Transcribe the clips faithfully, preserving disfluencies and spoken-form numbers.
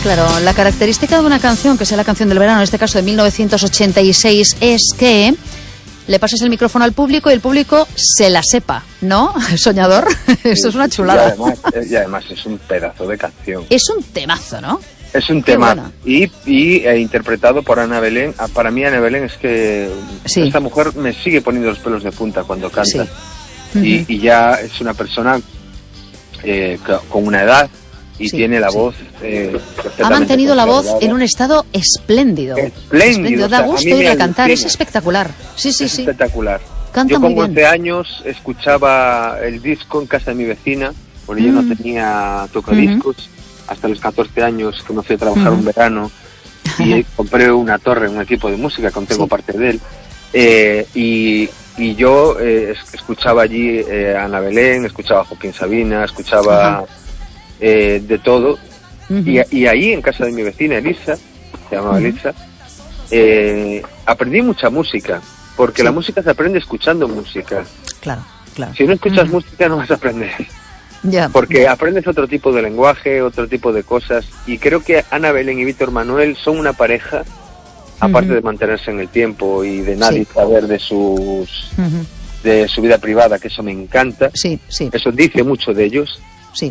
Claro, la característica de una canción, que sea la canción del verano, en este caso de mil novecientos ochenta y seis, es que le pasas el micrófono al público y el público se la sepa, ¿no? Soñador, eso es una chulada. Y además, y además es un pedazo de canción. Es un temazo, ¿no? Es un tema bueno. y, y eh, interpretado por Ana Belén. Para mí Ana Belén es que sí. esta mujer me sigue poniendo los pelos de punta cuando canta. Sí. Uh-huh. y, y ya es una persona eh, con una edad y sí, tiene la sí. voz eh, ha mantenido la voz en un estado espléndido. Espléndido. espléndido. Da gusto ir a cantar, es espectacular. Sí, sí, es sí. espectacular. Canta yo muy con bien. once años escuchaba el disco en casa de mi vecina, porque mm. yo no tenía tocadiscos. Uh-huh. Hasta los catorce años que me fui a trabajar uh-huh. un verano y compré una torre, un equipo de música, contengo sí. parte de él. Eh, y, y yo eh, escuchaba allí eh, a Ana Belén, escuchaba a Joaquín Sabina, escuchaba uh-huh. eh, de todo. Uh-huh. Y, y ahí, en casa de mi vecina, Elisa, se llamaba uh-huh. Elisa, eh, aprendí mucha música, porque sí. la música se aprende escuchando música. Claro, claro. Si no escuchas uh-huh. música no vas a aprender. Ya, porque ya. aprendes otro tipo de lenguaje, otro tipo de cosas, y creo que Ana Belén y Víctor Manuel son una pareja, aparte uh-huh. de mantenerse en el tiempo y de nadie sí. saber de sus uh-huh. de su vida privada, que eso me encanta, sí, sí. eso dice mucho de ellos. Sí.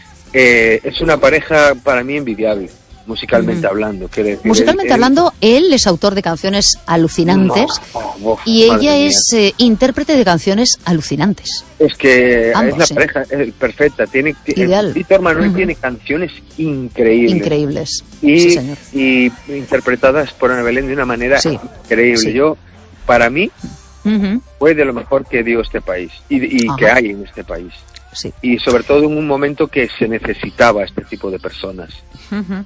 Eh, es una pareja para mí envidiable, musicalmente uh-huh. hablando. Que decir, musicalmente él, hablando, él es autor de canciones alucinantes no, oh, y ella es eh, intérprete de canciones alucinantes. Es que Ambos, es la sí. pareja es perfecta. Tiene, Ideal. Víctor Manuel uh-huh. tiene canciones increíbles. Increíbles. Y, sí, señor. y interpretadas por Ana Belén de una manera sí. increíble. Sí. Yo, para mí, uh-huh. fue de lo mejor que dio este país y, y que hay en este país. Sí. Y sobre todo en un momento que se necesitaba este tipo de personas. Uh-huh.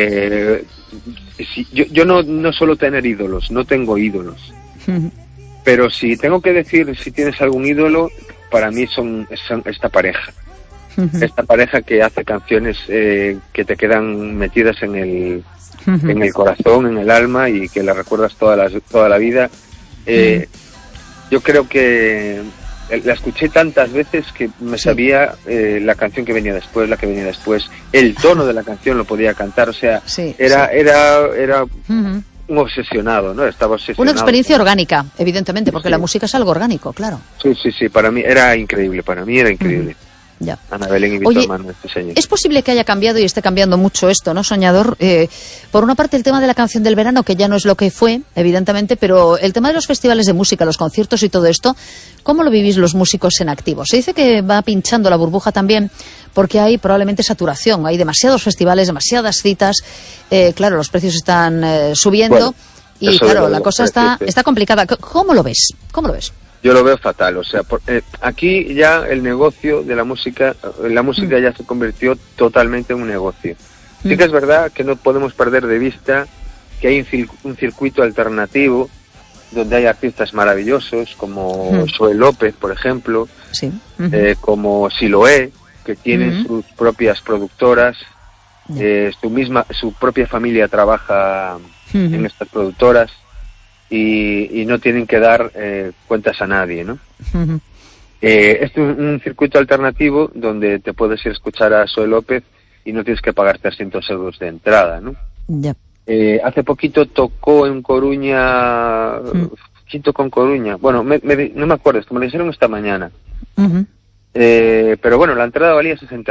Eh, si, yo yo no, no suelo tener ídolos, no tengo ídolos. Uh-huh. Pero si tengo que decir si tienes algún ídolo, para mí son, son esta pareja. Uh-huh. Esta pareja que hace canciones eh, que te quedan metidas en el, uh-huh. en el corazón, en el alma y que las recuerdas toda la, toda la vida. Eh, uh-huh. Yo creo que la escuché tantas veces que me sí. sabía eh, la canción que venía después, la que venía después, el tono de la canción lo podía cantar, o sea, sí, era sí. era era uh-huh. un obsesionado, ¿no? Estaba obsesionado. Una experiencia orgánica, evidentemente, porque sí. la música es algo orgánico, claro. Sí, sí, sí, para mí era increíble, para mí era increíble. Uh-huh. Ya. Ana Belén y Víctor Oye, Manuel, este señor. Es posible que haya cambiado y esté cambiando mucho esto, ¿no, Soñador? Eh, por una parte el tema de la canción del verano, que ya no es lo que fue, evidentemente, pero el tema de los festivales de música, los conciertos y todo esto, ¿cómo lo vivís los músicos en activo? Se dice que va pinchando la burbuja también porque hay probablemente saturación, hay demasiados festivales, demasiadas citas, eh, claro, los precios están eh, subiendo bueno, y claro, la cosa está, está complicada. ¿Cómo lo ves? ¿Cómo lo ves? Yo lo veo fatal, o sea, por, eh, aquí ya el negocio de la música, la música mm. ya se convirtió totalmente en un negocio. Mm. Sí que es verdad que no podemos perder de vista que hay un, cir- un circuito alternativo donde hay artistas maravillosos como mm. Zoe López, por ejemplo, sí. uh-huh. eh, como Siloé, que tienen uh-huh. sus propias productoras, yeah. eh, su misma, su propia familia trabaja uh-huh. en estas productoras. Y, y no tienen que dar eh, cuentas a nadie, ¿no? Uh-huh. Eh, este es un circuito alternativo donde te puedes ir a escuchar a Zoe López y no tienes que pagar trescientos euros de entrada, ¿no? Yeah. Eh, hace poquito tocó en Coruña, uh-huh. ¿quién tocó en Coruña? Bueno, me, me, no me acuerdo, es que me lo dijeron esta mañana. Uh-huh. Eh, pero bueno, la entrada valía sesenta